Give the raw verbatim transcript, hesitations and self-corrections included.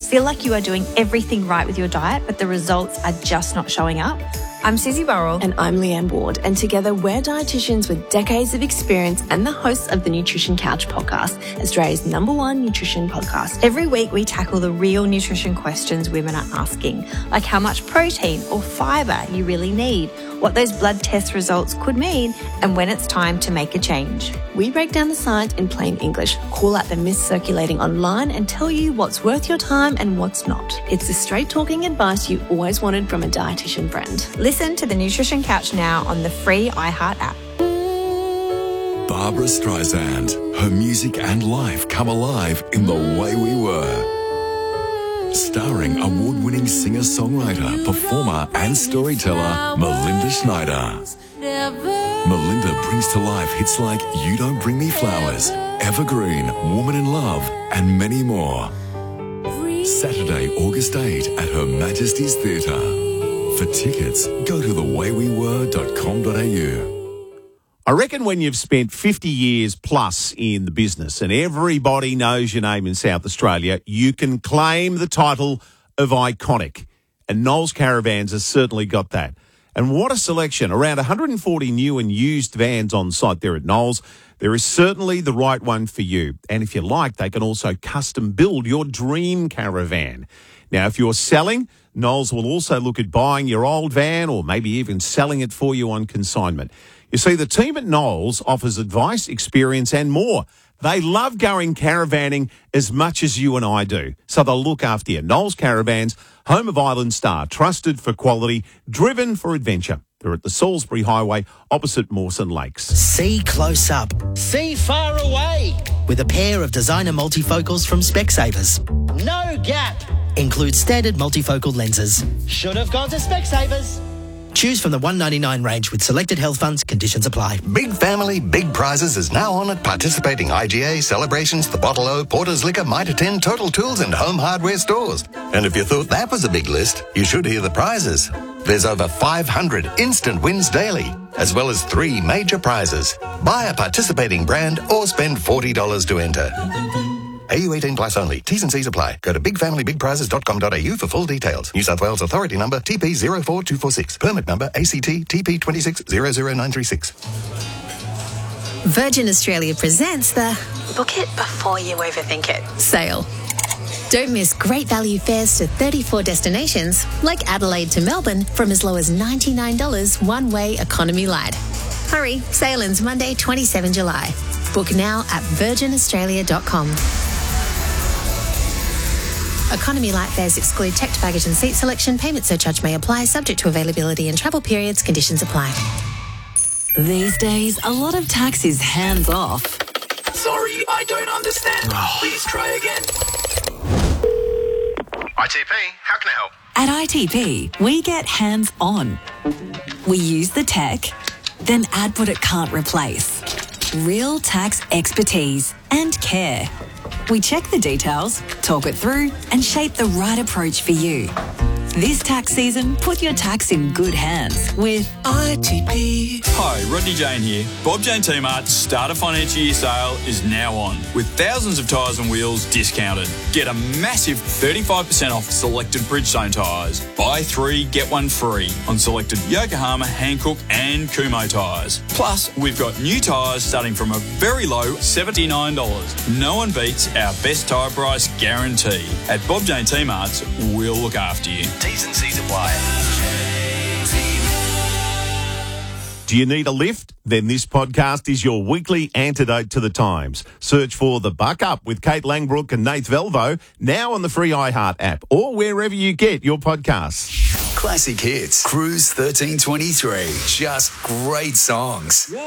Feel like you are doing everything right with your diet, but the results are just not showing up? I'm Susie Burrell. And I'm Leanne Ward. And together we're dietitians with decades of experience and the hosts of the Nutrition Couch podcast, Australia's number one nutrition podcast. Every week we tackle the real nutrition questions women are asking, like how much protein or fibre you really need, what those blood test results could mean, and when it's time to make a change. We break down the science in plain English, call out the myths circulating online, and tell you what's worth your time and what's not. It's the straight-talking advice you always wanted from a dietitian friend. Listen to the Nutrition Couch now on the free iHeart app. Barbara Streisand. Her music and life come alive in The Way We Were. Starring award-winning singer-songwriter, performer and storyteller Melinda Schneider. Melinda brings to life hits like You Don't Bring Me Flowers, Evergreen, Woman in Love, and many more. Saturday, August eighth at Her Majesty's Theatre. For tickets, go to the way we were dot com dot a u. I reckon when you've spent fifty years plus in the business and everybody knows your name in South Australia, you can claim the title of iconic. And Knowles Caravans has certainly got that. And what a selection. Around one hundred forty new and used vans on site there at Knowles. There is certainly the right one for you. And if you like, they can also custom build your dream caravan. Now, if you're selling, Knowles will also look at buying your old van or maybe even selling it for you on consignment. You see, the team at Knowles offers advice, experience and more. They love going caravanning as much as you and I do. So they'll look after you. Knowles Caravans, home of Island Star, trusted for quality, driven for adventure. They're at the Salisbury Highway opposite Mawson Lakes. See close up. See far away. With a pair of designer multifocals from Specsavers. No gap. Includes standard multifocal lenses. Should have gone to Specsavers. Choose from the one ninety-nine range with selected health funds. Conditions apply. Big Family, Big Prizes is now on at participating I G A, Celebrations, The Bottle O, Porter's Liquor, Mitre ten, Total Tools and Home Hardware stores. And if you thought that was a big list, you should hear the prizes. There's over five hundred instant wins daily, as well as three major prizes. Buy a participating brand or spend forty dollars to enter. A U eighteen plus only. T's and C's apply. Go to big family big prizes dot com dot a u for full details. New South Wales Authority number T P zero four two four six. Permit number A C T T P two six zero zero nine three six. Virgin Australia presents the Book It Before You Overthink It sale. Don't miss great value fares to thirty-four destinations, like Adelaide to Melbourne, from as low as ninety-nine dollars one-way economy light. Hurry, sale ends Monday, the twenty-seventh of July. Book now at virgin australia dot com. Economy light fares exclude checked baggage and seat selection. Payment surcharge may apply, subject to availability and travel periods. Conditions apply. These days, a lot of tax is hands off. Sorry, I don't understand. Please try again. I T P, how can I help? At I T P, we get hands on. We use the tech, then add what it can't replace. Real tax expertise and care. We check the details, talk it through, and shape the right approach for you. This tax season, put your tax in good hands with I T P. Hi, Rodney Jane here. Bob Jane T-Mart's Starter Financial Year sale is now on, with thousands of tyres and wheels discounted. Get a massive thirty-five percent off selected Bridgestone tyres. Buy three, get one free on selected Yokohama, Hankook and Kumho tyres. Plus, we've got new tyres starting from a very low seventy-nine dollars. No one beats our best tyre price guarantee. At Bob Jane T-Mart's, we'll look after you. T's and C's apply. Do you need a lift? Then this podcast is your weekly antidote to the times. Search for The Buck Up with Kate Langbrook and Nath Velvo now on the free iHeart app or wherever you get your podcasts. Classic hits. Cruise thirteen twenty-three. Just great songs.